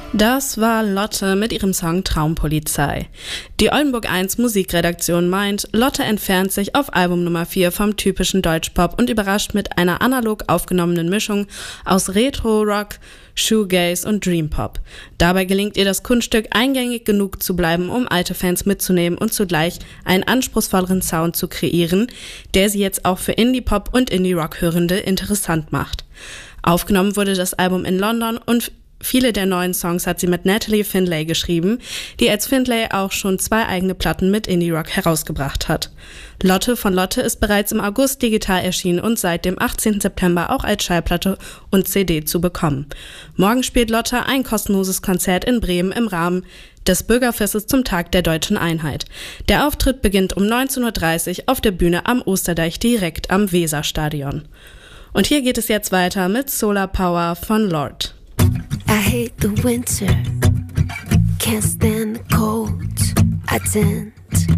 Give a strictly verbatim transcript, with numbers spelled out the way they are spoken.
Das war Lotte mit ihrem Song Traumpolizei. Die Oldenburg eins Musikredaktion meint, Lotte entfernt sich auf Album Nummer vier vom typischen Deutschpop und überrascht mit einer analog aufgenommenen Mischung aus Retro-Rock, Shoegaze und Dreampop. Dabei gelingt ihr das Kunststück, eingängig genug zu bleiben, um alte Fans mitzunehmen und zugleich einen anspruchsvolleren Sound zu kreieren, der sie jetzt auch für Indie-Pop und Indie-Rock-Hörende interessant macht. Aufgenommen wurde das Album in London und viele der neuen Songs hat sie mit Natalie Findlay geschrieben, die als Findlay auch schon zwei eigene Platten mit Indie-Rock herausgebracht hat. Lotte von Lotte ist bereits im August digital erschienen und seit dem achtzehnten September auch als Schallplatte und C D zu bekommen. Morgen spielt Lotte ein kostenloses Konzert in Bremen im Rahmen des Bürgerfestes zum Tag der Deutschen Einheit. Der Auftritt beginnt um neunzehn Uhr dreißig auf der Bühne am Osterdeich direkt am Weserstadion. Und hier geht es jetzt weiter mit Solar Power von Lorde. I hate the winter, can't stand the cold. I tend